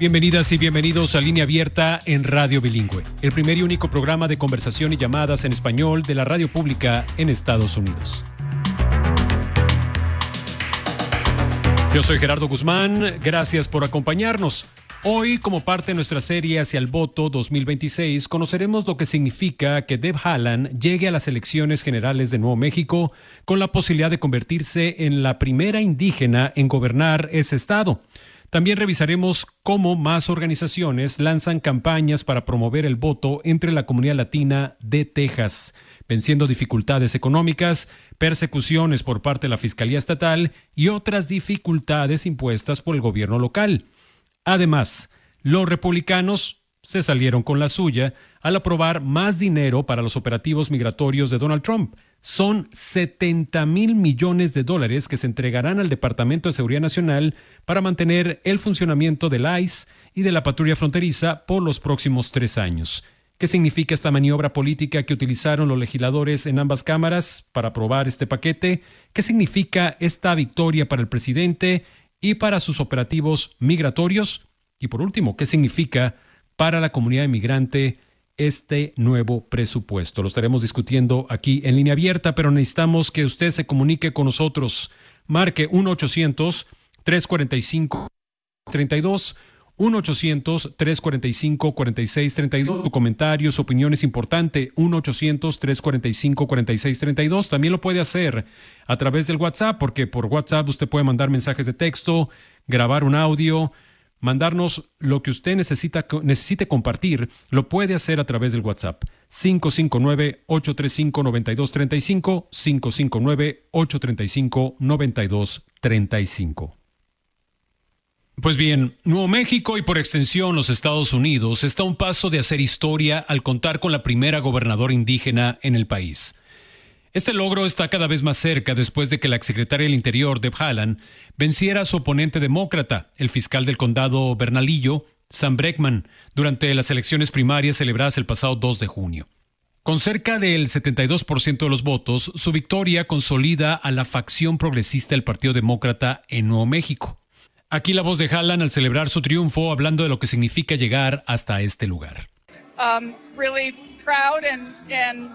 Bienvenidas y bienvenidos a Línea Abierta en Radio Bilingüe, el primer y único programa de conversación y llamadas en español de la radio pública en Estados Unidos. Yo soy Gerardo Guzmán, gracias por acompañarnos. Hoy, como parte de nuestra serie Hacia el Voto 2026, conoceremos lo que significa que Deb Haaland llegue a las elecciones generales de Nuevo México con la posibilidad de convertirse en la primera indígena en gobernar ese estado. También revisaremos cómo más organizaciones lanzan campañas para promover el voto entre la comunidad latina de Texas, venciendo dificultades económicas, persecuciones por parte de la Fiscalía Estatal y otras dificultades impuestas por el gobierno local. Además, los republicanos se salieron con la suya al aprobar más dinero para los operativos migratorios de Donald Trump. Son $70,000 millones que se entregarán al Departamento de Seguridad Nacional para mantener el funcionamiento del ICE y de la patrulla fronteriza por los próximos 3 años. ¿Qué significa esta maniobra política que utilizaron los legisladores en ambas cámaras para aprobar este paquete? ¿Qué significa esta victoria para el presidente y para sus operativos migratorios? Y por último, ¿qué significa para la comunidad inmigrante este nuevo presupuesto? Lo estaremos discutiendo aquí en Línea Abierta, pero necesitamos que usted se comunique con nosotros. Marque 1-800-345-32, 1-800-345-4632. Tu comentario, su opinión es importante. 1-800-345-4632. También lo puede hacer a través del WhatsApp, porque por WhatsApp usted puede mandar mensajes de texto, grabar un audio, mandarnos lo que usted necesite compartir, lo puede hacer a través del WhatsApp. 559-835-9235, 559-835-9235. Pues bien, Nuevo México y por extensión los Estados Unidos está a un paso de hacer historia al contar con la primera gobernadora indígena en el país. Este logro está cada vez más cerca después de que la exsecretaria del Interior, Deb Haaland, venciera a su oponente demócrata, el fiscal del condado Bernalillo, Sam Bregman, durante las elecciones primarias celebradas el pasado 2 de junio. Con cerca del 72% de los votos, su victoria consolida a la facción progresista del Partido Demócrata en Nuevo México. Aquí la voz de Haaland al celebrar su triunfo, hablando de lo que significa llegar hasta este lugar. Really proud and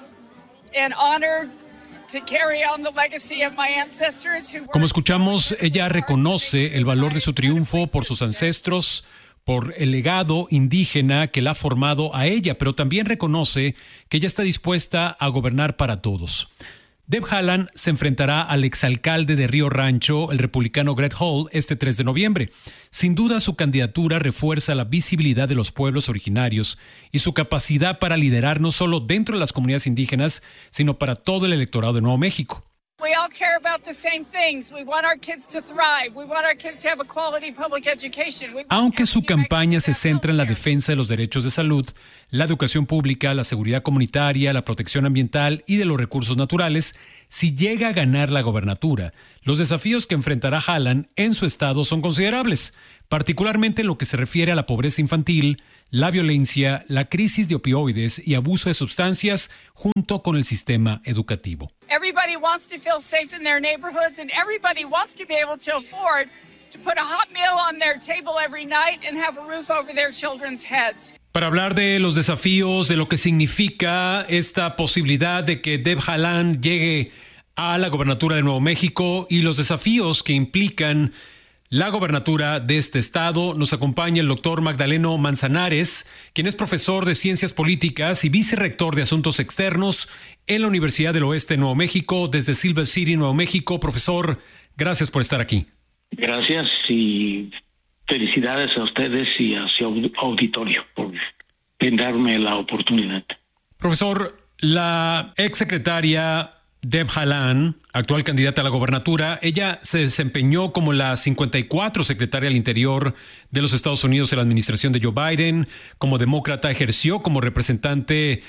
honored to carry on the legacy of my ancestors who were... Como escuchamos, ella reconoce el valor de su triunfo por sus ancestros, por el legado indígena que la ha formado a ella, pero también reconoce que ella está dispuesta a gobernar para todos. Deb Haaland se enfrentará al exalcalde de Río Rancho, el republicano Greg Hall, este 3 de noviembre. Sin duda, su candidatura refuerza la visibilidad de los pueblos originarios y su capacidad para liderar no solo dentro de las comunidades indígenas, sino para todo el electorado de Nuevo México. We all care about the same things. We want our kids to thrive. We want our kids to have a quality public education. Aunque su campaña se centra en la defensa de los derechos de salud, la educación pública, la seguridad comunitaria, la protección ambiental y de los recursos naturales, si llega a ganar la gobernatura, los desafíos que enfrentará Haaland en su estado son considerables, particularmente en lo que se refiere a la pobreza infantil, la violencia, la crisis de opioides y abuso de sustancias, junto con el sistema educativo. Everybody wants to feel safe in their neighborhoods and everybody wants to be able to afford to put a hot meal on their table every night and have a roof over their children's heads. Para hablar de los desafíos, de lo que significa esta posibilidad de que Deb Haaland llegue a la gobernatura de Nuevo México y los desafíos que implican la gobernatura de este estado, nos acompaña el doctor Magdaleno Manzanares, quien es profesor de Ciencias Políticas y vicerrector de Asuntos Externos en la Universidad del Oeste de Nuevo México, desde Silver City, Nuevo México. Profesor, gracias por estar aquí. Gracias y felicidades a ustedes y a su auditorio por brindarme la oportunidad. Profesor, la exsecretaria Deb Haaland, actual candidata a la gobernatura, ella se desempeñó como la 54 secretaria del Interior de los Estados Unidos en la administración de Joe Biden. Como demócrata ejerció como representante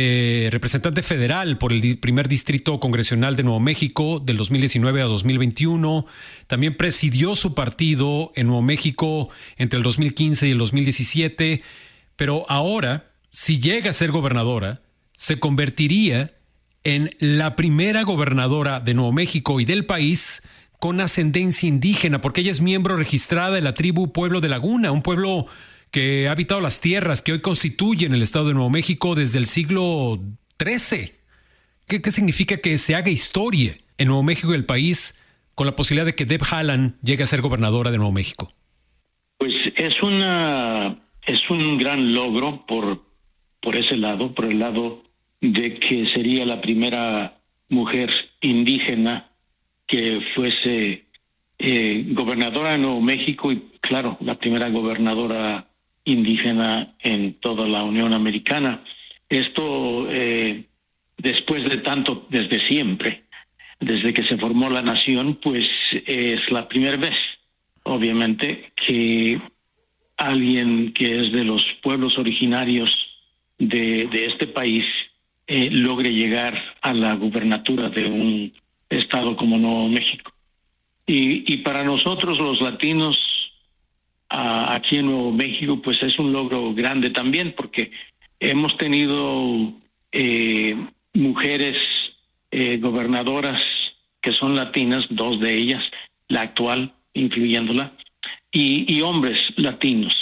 federal por el primer distrito congresional de Nuevo México del 2019 a 2021. También presidió su partido en Nuevo México entre el 2015 y el 2017. Pero ahora, si llega a ser gobernadora, se convertiría en la primera gobernadora de Nuevo México y del país con ascendencia indígena, porque ella es miembro registrada de la tribu Pueblo de Laguna, un pueblo que ha habitado las tierras que hoy constituyen el estado de Nuevo México desde el siglo XIII. ¿Qué significa que se haga historia en Nuevo México y el país con la posibilidad de que Deb Haaland llegue a ser gobernadora de Nuevo México? Pues es un gran logro por ese lado, por el lado de que sería la primera mujer indígena que fuese gobernadora de Nuevo México y, claro, la primera gobernadora indígena en toda la Unión Americana. Esto después de tanto, desde siempre, desde que se formó la nación, pues es la primera vez, obviamente, que alguien que es de los pueblos originarios de este país logre llegar a la gubernatura de un estado como Nuevo México. Y para nosotros los latinos aquí en Nuevo México, pues es un logro grande también, porque hemos tenido mujeres gobernadoras que son latinas, 2 de ellas, la actual incluyéndola, y hombres latinos,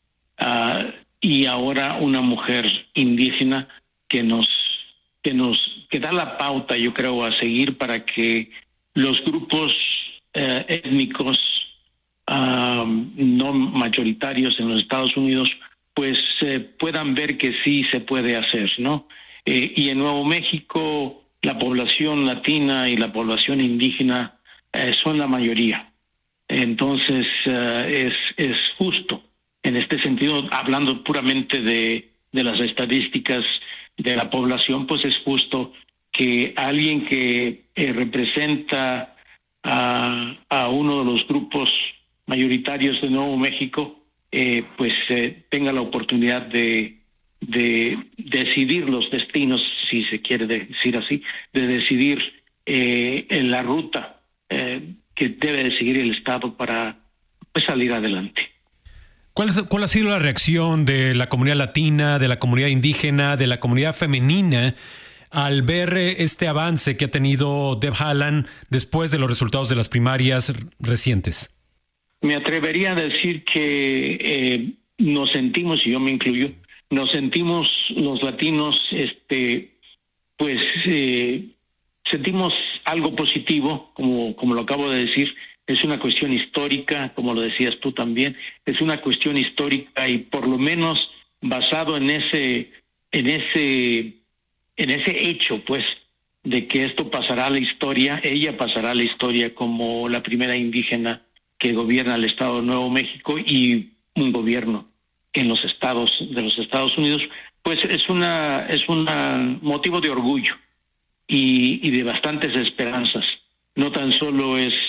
y ahora una mujer indígena que da la pauta, yo creo, a seguir para que los grupos étnicos no mayoritarios en los Estados Unidos pues puedan ver que sí se puede hacer, ¿no? Y en Nuevo México la población latina y la población indígena son la mayoría. Entonces es justo en este sentido, hablando puramente de las estadísticas de la población, pues es justo que alguien que representa a uno de los grupos mayoritarios de Nuevo México tenga la oportunidad de decidir los destinos, si se quiere decir así, de decidir en la ruta que debe de seguir el Estado para salir adelante. ¿Cuál ha sido la reacción de la comunidad latina, de la comunidad indígena, de la comunidad femenina al ver este avance que ha tenido Deb Haaland después de los resultados de las primarias recientes? Me atrevería a decir que nos sentimos, y yo me incluyo, nos sentimos los latinos, sentimos algo positivo, como lo acabo de decir. Es una cuestión histórica, como lo decías tú también, es una cuestión histórica y por lo menos basado en ese hecho, pues, de que esto pasará a la historia, ella pasará a la historia como la primera indígena que gobierna el estado de Nuevo México y un gobierno en los estados de los Estados Unidos, pues es un motivo de orgullo y de bastantes esperanzas. No tan solo es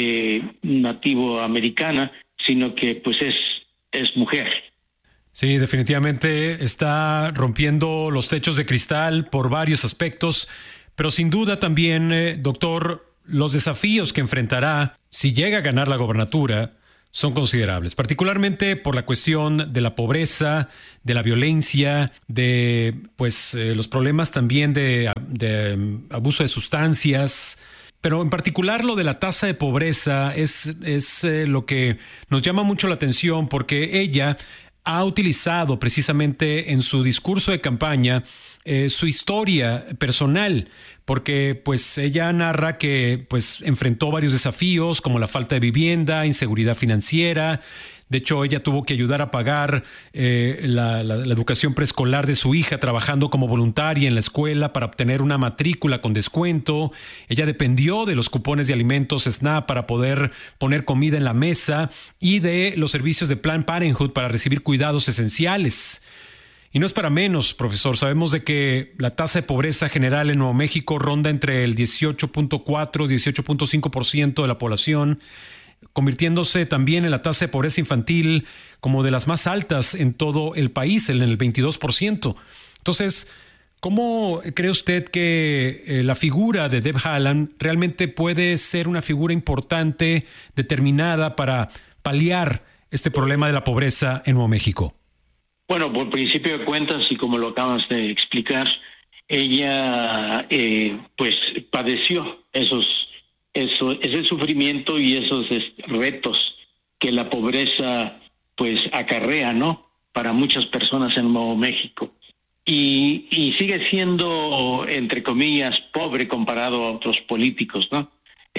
nativo americana, sino que pues es mujer. Sí, definitivamente está rompiendo los techos de cristal por varios aspectos, pero sin duda también, doctor, los desafíos que enfrentará si llega a ganar la gobernatura son considerables, particularmente por la cuestión de la pobreza, de la violencia, de los problemas también de abuso de sustancias. Pero en particular lo de la tasa de pobreza es lo que nos llama mucho la atención, porque ella ha utilizado precisamente en su discurso de campaña su historia personal, porque ella narra que enfrentó varios desafíos como la falta de vivienda, inseguridad financiera. De hecho, ella tuvo que ayudar a pagar la educación preescolar de su hija trabajando como voluntaria en la escuela para obtener una matrícula con descuento. Ella dependió de los cupones de alimentos SNAP para poder poner comida en la mesa y de los servicios de Planned Parenthood para recibir cuidados esenciales. Y no es para menos, profesor. Sabemos de que la tasa de pobreza general en Nuevo México ronda entre el 18.4 y 18.5% de la población, convirtiéndose también en la tasa de pobreza infantil como de las más altas en todo el país, en el 22%. Entonces, ¿cómo cree usted que la figura de Deb Haaland realmente puede ser una figura importante, determinada para paliar este problema de la pobreza en Nuevo México? Bueno, por principio de cuentas, y como lo acabas de explicar, ella padeció esos ese sufrimiento y esos retos que la pobreza pues acarrea, ¿no?, para muchas personas en Nuevo México. Y sigue siendo, entre comillas, pobre comparado a otros políticos, ¿no?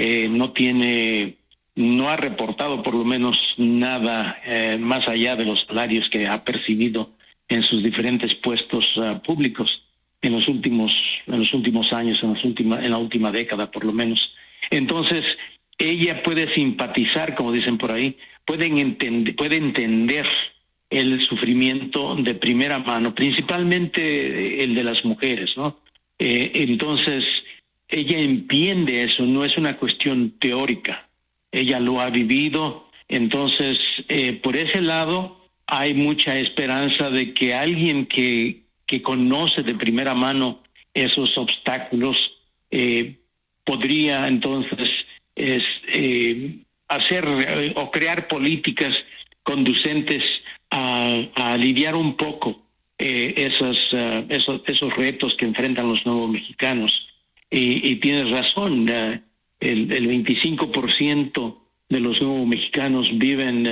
No ha reportado por lo menos nada más allá de los salarios que ha percibido en sus diferentes puestos públicos en los últimos años, en la última década por lo menos. Entonces, ella puede simpatizar, como dicen por ahí, puede entender el sufrimiento de primera mano, principalmente el de las mujeres, ¿no? Entonces, ella entiende eso, no es una cuestión teórica, ella lo ha vivido. Entonces, por ese lado hay mucha esperanza de que alguien que conoce de primera mano esos obstáculos podría entonces hacer o crear políticas conducentes a aliviar un poco esos retos que enfrentan los nuevos mexicanos. Y tienes razón, el 25% de los nuevos mexicanos viven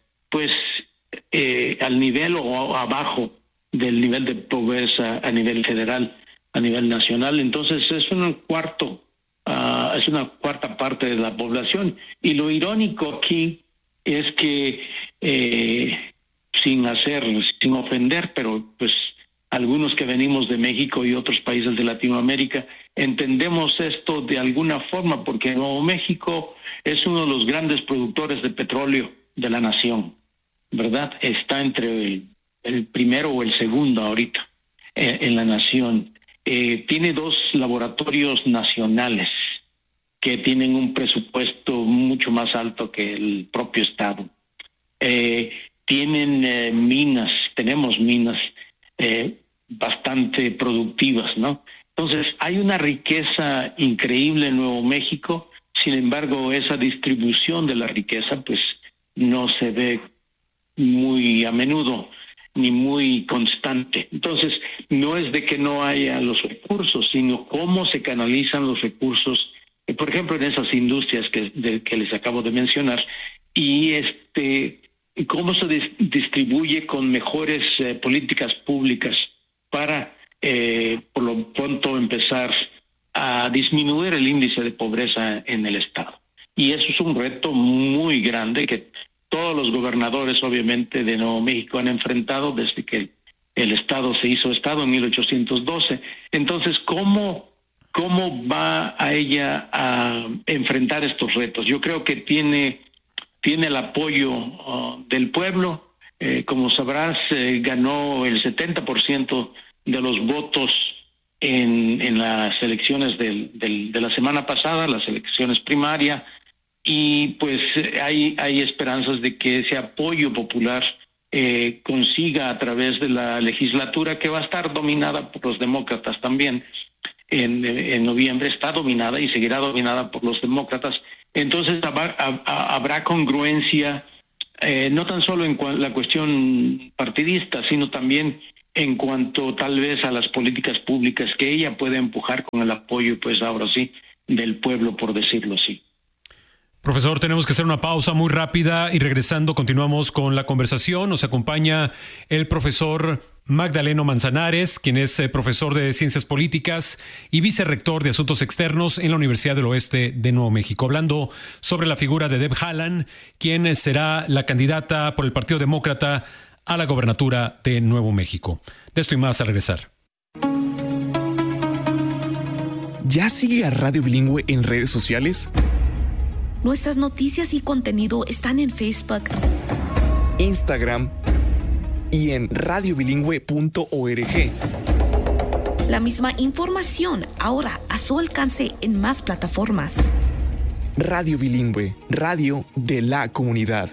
al nivel o abajo del nivel de pobreza a nivel federal, a nivel nacional. Entonces es una cuarta parte de la población. Y lo irónico aquí es que sin ofender, pero pues algunos que venimos de México y otros países de Latinoamérica entendemos esto de alguna forma, porque Nuevo México es uno de los grandes productores de petróleo de la nación, ¿verdad? Está entre el primero o el segundo ahorita en la nación. Tiene 2 laboratorios nacionales que tienen un presupuesto mucho más alto que el propio Estado. Tenemos minas bastante productivas, ¿no? Entonces, hay una riqueza increíble en Nuevo México. Sin embargo, esa distribución de la riqueza pues no se ve muy a menudo ni muy constante. Entonces, no es de que no haya los recursos, sino cómo se canalizan los recursos, por ejemplo, en esas industrias que les acabo de mencionar, y cómo se distribuye con mejores políticas públicas para, por lo pronto, empezar a disminuir el índice de pobreza en el Estado. Y eso es un reto muy grande que todos los gobernadores, obviamente, de Nuevo México han enfrentado desde que el Estado se hizo Estado en 1812. Entonces, ¿cómo va a ella a enfrentar estos retos? Yo creo que tiene el apoyo del pueblo. Como sabrás, ganó el 70% de los votos en las elecciones de la semana pasada, las elecciones primarias, y pues hay esperanzas de que ese apoyo popular consiga a través de la legislatura, que va a estar dominada por los demócratas también. En noviembre está dominada y seguirá dominada por los demócratas. Entonces habrá congruencia, no tan solo en la cuestión partidista, sino también en cuanto tal vez a las políticas públicas que ella puede empujar con el apoyo, pues ahora sí, del pueblo, por decirlo así. Profesor, tenemos que hacer una pausa muy rápida y regresando continuamos con la conversación. Nos acompaña el profesor Magdaleno Manzanares, quien es profesor de Ciencias Políticas y vicerrector de Asuntos Externos en la Universidad del Oeste de Nuevo México, hablando sobre la figura de Deb Haaland, quien será la candidata por el Partido Demócrata a la gobernatura de Nuevo México. De esto y más al regresar. ¿Ya sigue a Radio Bilingüe en redes sociales? Nuestras noticias y contenido están en Facebook, Instagram y en radiobilingüe.org. La misma información ahora a su alcance en más plataformas. Radio Bilingüe, radio de la comunidad.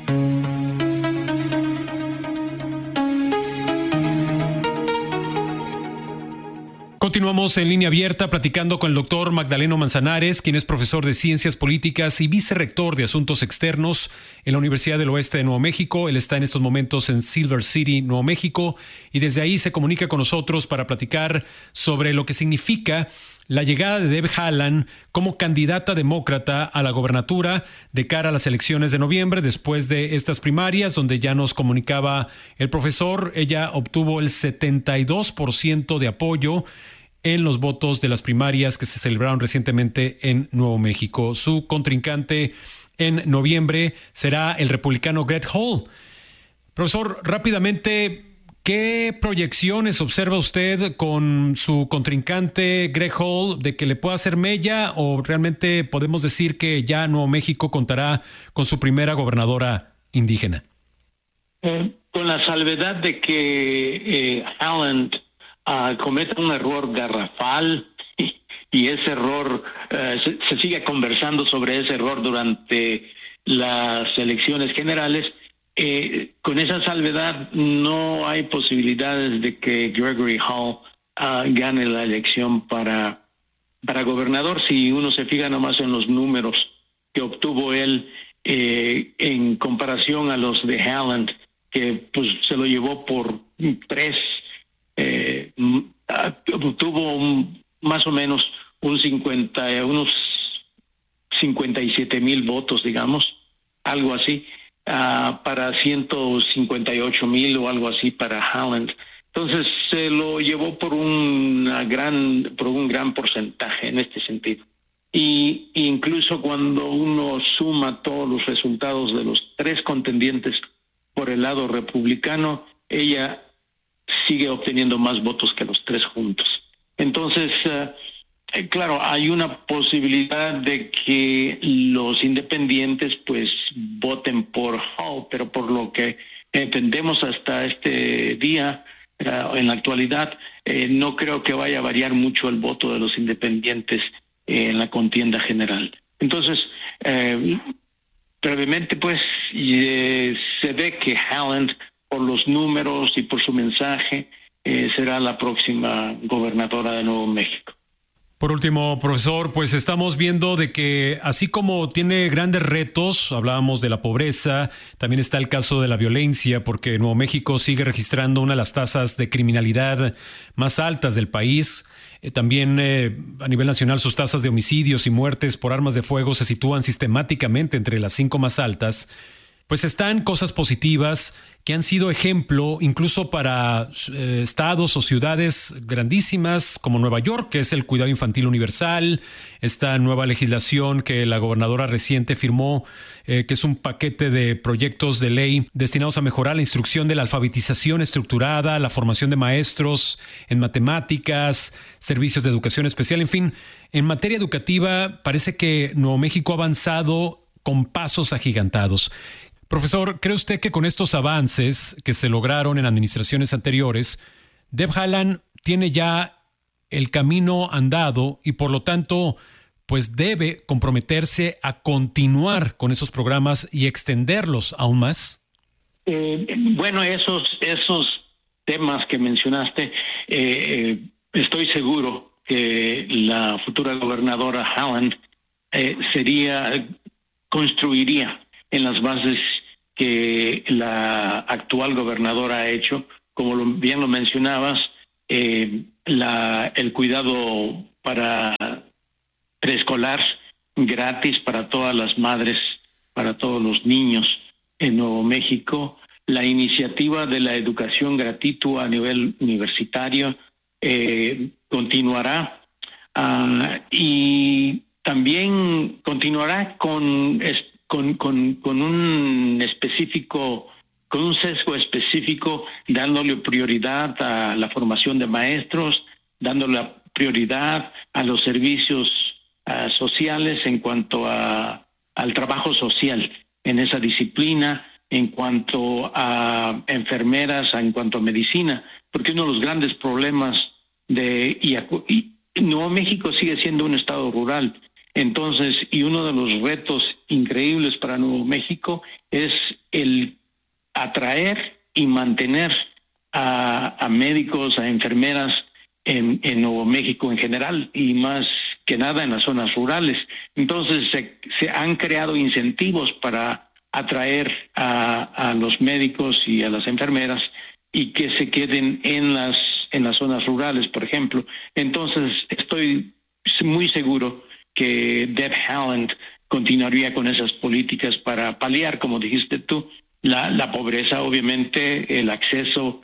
Continuamos en línea abierta platicando con el doctor Magdaleno Manzanares, quien es profesor de Ciencias Políticas y vicerrector de Asuntos Externos en la Universidad del Oeste de Nuevo México. Él está en estos momentos en Silver City, Nuevo México, y desde ahí se comunica con nosotros para platicar sobre lo que significa la llegada de Deb Haaland como candidata demócrata a la gobernatura de cara a las elecciones de noviembre, después de estas primarias, donde ya nos comunicaba el profesor, ella obtuvo el 72% de apoyo en los votos de las primarias que se celebraron recientemente en Nuevo México. Su contrincante en noviembre será el republicano Greg Hall. Profesor, rápidamente, ¿qué proyecciones observa usted con su contrincante Greg Hall de que le pueda hacer mella, o realmente podemos decir que ya Nuevo México contará con su primera gobernadora indígena? Con la salvedad de que Haaland cometa un error garrafal y ese error, se sigue conversando sobre ese error durante las elecciones generales. Con esa salvedad no hay posibilidades de que Gregory Hall gane la elección para gobernador. Si uno se fija nomás en los números que obtuvo él en comparación a los de Haaland, que pues se lo llevó por 3, obtuvo más o menos unos 57,000 votos, digamos, algo así, para 158,000 o algo así para Haaland. Entonces se lo llevó por un gran porcentaje en este sentido. Y incluso cuando uno suma todos los resultados de los 3 contendientes por el lado republicano, ella sigue obteniendo más votos que los 3 juntos. Entonces, claro, hay una posibilidad de que los independientes pues voten por Hall, pero por lo que entendemos hasta este día, en la actualidad, no creo que vaya a variar mucho el voto de los independientes en la contienda general. Entonces, brevemente, pues, se ve que Haaland, por los números y por su mensaje, será la próxima gobernadora de Nuevo México. Por último, profesor, pues estamos viendo de que así como tiene grandes retos, hablábamos de la pobreza, también está el caso de la violencia, porque Nuevo México sigue registrando una de las tasas de criminalidad más altas del país. También a nivel nacional sus tasas de homicidios y muertes por armas de fuego se sitúan sistemáticamente entre las 5 más altas. Pues están cosas positivas que han sido ejemplo incluso para estados o ciudades grandísimas como Nueva York, que es el cuidado infantil universal, esta nueva legislación que la gobernadora reciente firmó, que es un paquete de proyectos de ley destinados a mejorar la instrucción de la alfabetización estructurada, la formación de maestros en matemáticas, servicios de educación especial, en fin. En materia educativa parece que Nuevo México ha avanzado con pasos agigantados. Profesor, ¿cree usted que con estos avances que se lograron en administraciones anteriores, Deb Haaland tiene ya el camino andado y por lo tanto pues debe comprometerse a continuar con esos programas y extenderlos aún más? Bueno, esos temas que mencionaste, estoy seguro que la futura gobernadora Haaland construiría en las bases que la actual gobernadora ha hecho, como bien lo mencionabas, el cuidado para preescolar gratis para todas las madres, para todos los niños en Nuevo México, la iniciativa de la educación gratuita a nivel universitario continuará, y también continuará con un sesgo específico, dándole prioridad a la formación de maestros, dándole prioridad a los servicios sociales en cuanto al trabajo social en esa disciplina, en cuanto a enfermeras, en cuanto a medicina, porque uno de los grandes problemas y Nuevo México sigue siendo un estado rural. Entonces, y uno de los retos increíbles para Nuevo México es el atraer y mantener a médicos, a enfermeras en Nuevo México en general, y más que nada en las zonas rurales. Entonces, se han creado incentivos para atraer a los médicos y a las enfermeras y que se queden en las zonas rurales, por ejemplo. Entonces, estoy muy seguro que Deb Haaland continuaría con esas políticas para paliar, como dijiste tú, la pobreza, obviamente, el acceso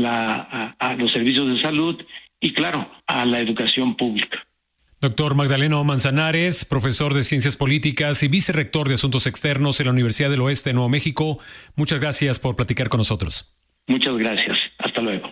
a los servicios de salud y, claro, a la educación pública. Doctor Magdaleno Manzanares, profesor de Ciencias Políticas y vicerrector de Asuntos Externos en la Universidad del Oeste de Nuevo México, muchas gracias por platicar con nosotros. Muchas gracias. Hasta luego.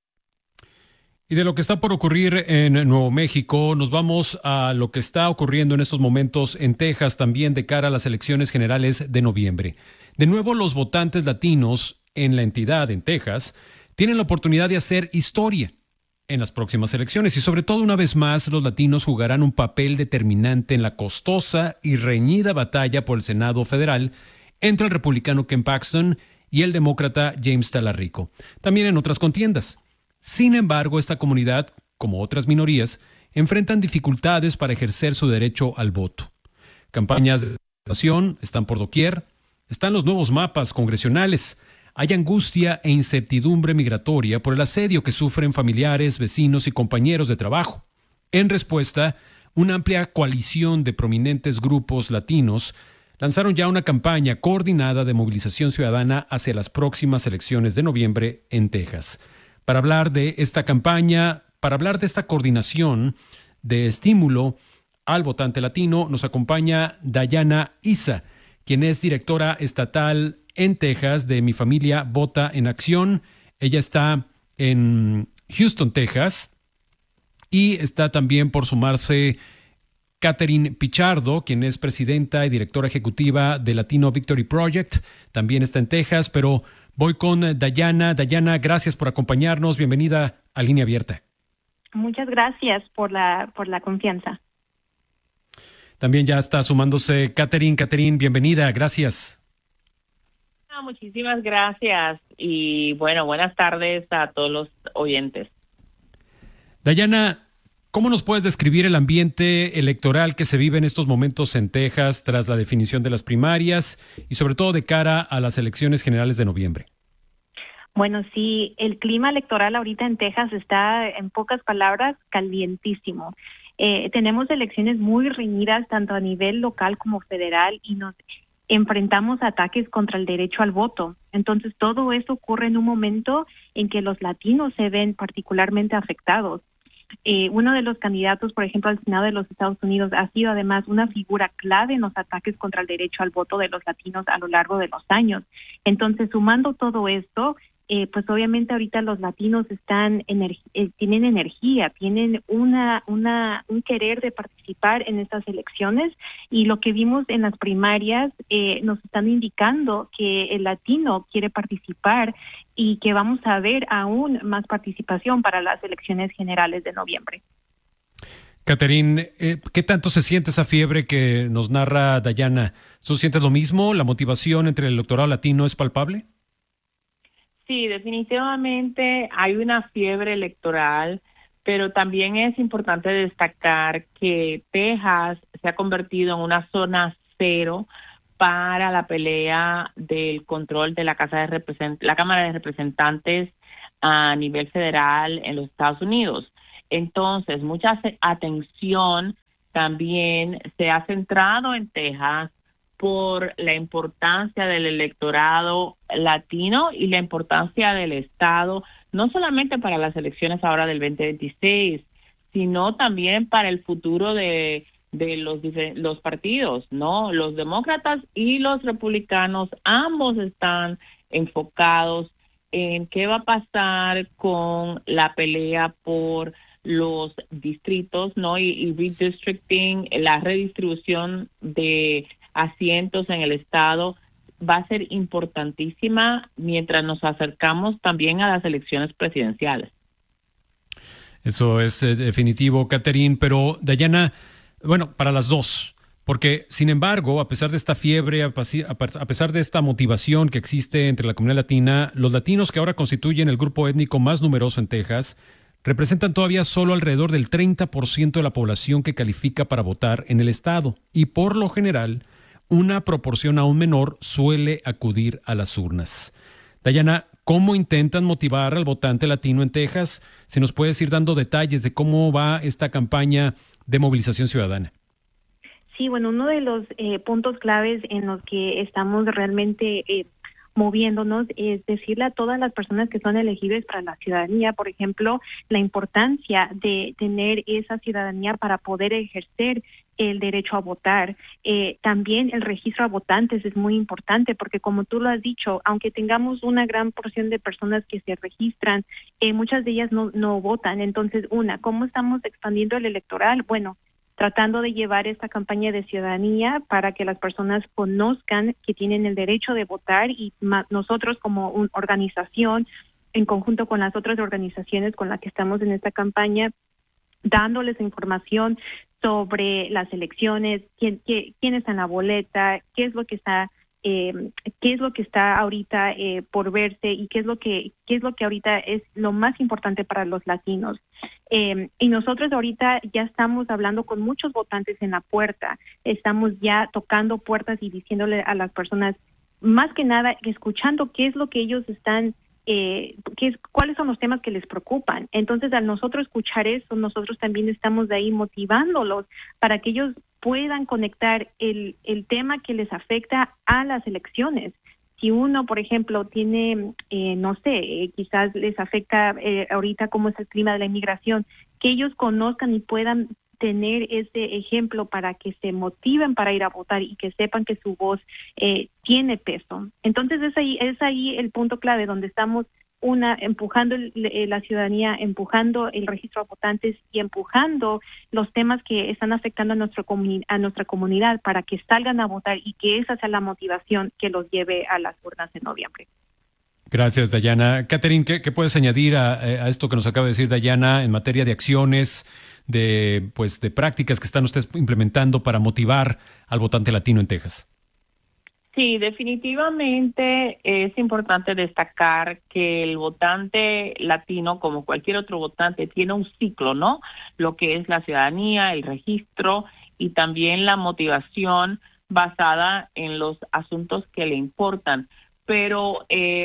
Y de lo que está por ocurrir en Nuevo México, nos vamos a lo que está ocurriendo en estos momentos en Texas, también de cara a las elecciones generales de noviembre. De nuevo, los votantes latinos en la entidad, en Texas, tienen la oportunidad de hacer historia en las próximas elecciones y sobre todo una vez más los latinos jugarán un papel determinante en la costosa y reñida batalla por el Senado federal entre el republicano Ken Paxton y el demócrata James Talarico, también en otras contiendas. Sin embargo, esta comunidad, como otras minorías, enfrentan dificultades para ejercer su derecho al voto. Campañas de votación están por doquier, están los nuevos mapas congresionales. Hay angustia e incertidumbre migratoria por el asedio que sufren familiares, vecinos y compañeros de trabajo. En respuesta, una amplia coalición de prominentes grupos latinos lanzaron ya una campaña coordinada de movilización ciudadana hacia las próximas elecciones de noviembre en Texas. Para hablar de esta campaña, para hablar de esta coordinación de estímulo al votante latino, nos acompaña Dayana Issa, quien es directora estatal en Texas de Mi Familia Vota en Acción. Ella está en Houston, Texas, y está también por sumarse Catherine Pichardo, quien es presidenta y directora ejecutiva de Latino Victory Project. También está en Texas, pero voy con Dayana. Dayana, gracias por acompañarnos. Bienvenida a Línea Abierta. Muchas gracias por la confianza. También ya está sumándose Catherine. Catherine, bienvenida. Gracias. Muchísimas gracias y bueno, buenas tardes a todos los oyentes. Dayana, ¿cómo nos puedes describir el ambiente electoral que se vive en estos momentos en Texas tras la definición de las primarias y sobre todo de cara a las elecciones generales de noviembre? Bueno, sí, el clima electoral ahorita en Texas está, en pocas palabras, calientísimo. Tenemos elecciones muy reñidas tanto a nivel local como federal y nos enfrentamos ataques contra el derecho al voto. Entonces, todo eso ocurre en un momento en que los latinos se ven particularmente afectados. Uno de los candidatos, por ejemplo, al Senado de los Estados Unidos ha sido además una figura clave en los ataques contra el derecho al voto de los latinos a lo largo de los años. Entonces, sumando todo esto, pues obviamente ahorita los latinos tienen energía, tienen un querer de participar en estas elecciones y lo que vimos en las primarias nos están indicando que el latino quiere participar y que vamos a ver aún más participación para las elecciones generales de noviembre. Catherine, ¿qué tanto se siente esa fiebre que nos narra Dayana? ¿Tú sientes lo mismo? ¿La motivación entre el electorado latino es palpable? Sí, definitivamente hay una fiebre electoral, pero también es importante destacar que Texas se ha convertido en una zona cero para la pelea del control de la Cámara de Representantes a nivel federal en los Estados Unidos. Entonces, mucha atención también se ha centrado en Texas por la importancia del electorado latino y la importancia del Estado, no solamente para las elecciones ahora del 2026, sino también para el futuro de los partidos, ¿no? Los demócratas y los republicanos, ambos están enfocados en qué va a pasar con la pelea por los distritos, ¿no? Y redistricting, la redistribución de asientos en el estado va a ser importantísima mientras nos acercamos también a las elecciones presidenciales. Eso es definitivo, Catherine, pero Dayana, bueno, para las dos, porque sin embargo, a pesar de esta fiebre, a pesar de esta motivación que existe entre la comunidad latina, los latinos que ahora constituyen el grupo étnico más numeroso en Texas representan todavía solo alrededor del 30% de la población que califica para votar en el estado y por lo general una proporción aún menor suele acudir a las urnas. Dayana, ¿Cómo intentan motivar al votante latino en Texas? ¿Se nos puedes ir dando detalles de cómo va esta campaña de movilización ciudadana? Sí, bueno, uno de los puntos claves en los que estamos realmente moviéndonos es decirle a todas las personas que son elegibles para la ciudadanía, por ejemplo, la importancia de tener esa ciudadanía para poder ejercer el derecho a votar. También el registro a votantes es muy importante porque, como tú lo has dicho, aunque tengamos una gran porción de personas que se registran, muchas de ellas no votan. Entonces, ¿cómo estamos expandiendo el electoral? Bueno, tratando de llevar esta campaña de ciudadanía para que las personas conozcan que tienen el derecho de votar y nosotros como una organización, en conjunto con las otras organizaciones con las que estamos en esta campaña, dándoles información sobre las elecciones, quién está en la boleta, qué es lo que está ahorita por verse y qué es lo que ahorita es lo más importante para los latinos. Y nosotros ahorita ya estamos hablando con muchos votantes en la puerta, estamos ya tocando puertas y diciéndole a las personas, más que nada, escuchando qué es lo que ellos están, cuáles son los temas que les preocupan. Entonces, al nosotros escuchar eso, nosotros también estamos de ahí motivándolos para que ellos puedan conectar el tema que les afecta a las elecciones. Si uno, por ejemplo, tiene, quizás les afecta ahorita cómo es el clima de la inmigración, que ellos conozcan y puedan tener ese ejemplo para que se motiven para ir a votar y que sepan que su voz tiene peso. Entonces es ahí el punto clave donde estamos empujando la ciudadanía, empujando el registro de votantes y empujando los temas que están afectando a nuestra comunidad para que salgan a votar y que esa sea la motivación que los lleve a las urnas en noviembre. Gracias, Dayana. Catherine, ¿qué puedes añadir a esto que nos acaba de decir Dayana en materia de acciones, de prácticas que están ustedes implementando para motivar al votante latino en Texas? Sí, definitivamente es importante destacar que el votante latino, como cualquier otro votante, tiene un ciclo, ¿no? Lo que es la ciudadanía, el registro y también la motivación basada en los asuntos que le importan. Pero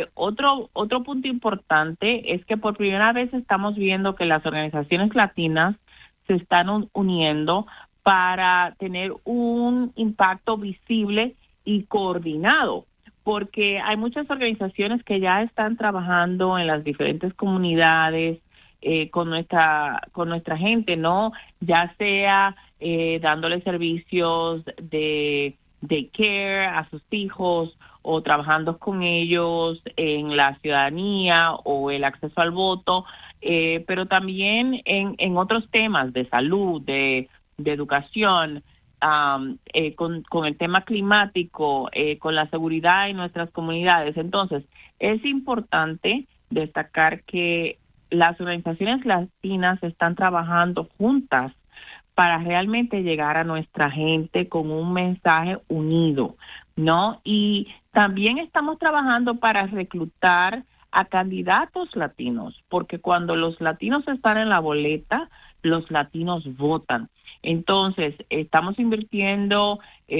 otro punto importante es que por primera vez estamos viendo que las organizaciones latinas se están uniendo para tener un impacto visible y coordinado, porque hay muchas organizaciones que ya están trabajando en las diferentes comunidades con nuestra gente, ¿no? Ya sea dándole servicios de care a sus hijos o trabajando con ellos en la ciudadanía o el acceso al voto, pero también en otros temas de salud, de educación, con el tema climático, con la seguridad en nuestras comunidades. Entonces, es importante destacar que las organizaciones latinas están trabajando juntas para realmente llegar a nuestra gente con un mensaje unido, ¿no? Y también estamos trabajando para reclutar a candidatos latinos, porque cuando los latinos están en la boleta, los latinos votan. Entonces, estamos invirtiendo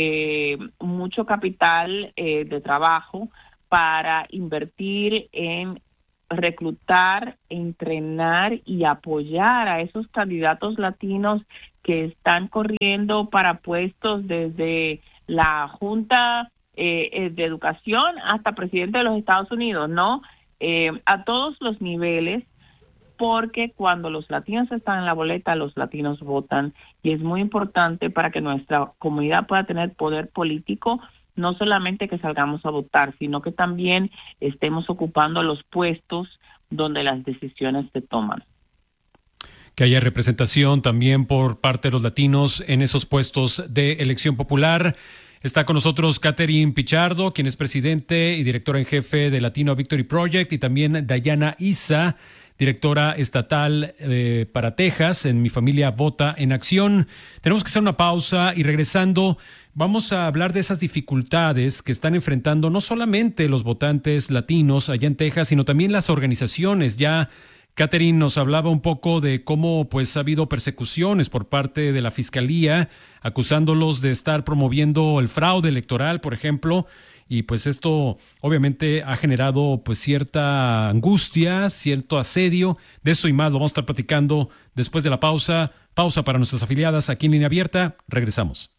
mucho capital de trabajo para invertir en reclutar, entrenar y apoyar a esos candidatos latinos que están corriendo para puestos desde la Junta de Educación hasta presidente de los Estados Unidos, ¿no? A todos los niveles, porque cuando los latinos están en la boleta, los latinos votan, y es muy importante para que nuestra comunidad pueda tener poder político, no solamente que salgamos a votar, sino que también estemos ocupando los puestos donde las decisiones se toman. Que haya representación también por parte de los latinos en esos puestos de elección popular. Está con nosotros Catherine Pichardo, quien es presidente y directora en jefe de Latino Victory Project, y también Dayana Issa, directora estatal para Texas, en Mi Familia Vota en Acción. Tenemos que hacer una pausa y regresando vamos a hablar de esas dificultades que están enfrentando no solamente los votantes latinos allá en Texas, sino también las organizaciones. Ya Catherine nos hablaba un poco de cómo ha habido persecuciones por parte de la Fiscalía, acusándolos de estar promoviendo el fraude electoral, por ejemplo, y pues esto obviamente ha generado pues cierta angustia, cierto asedio. De eso y más lo vamos a estar platicando después de la pausa. Pausa para nuestras afiliadas aquí en Línea Abierta. Regresamos.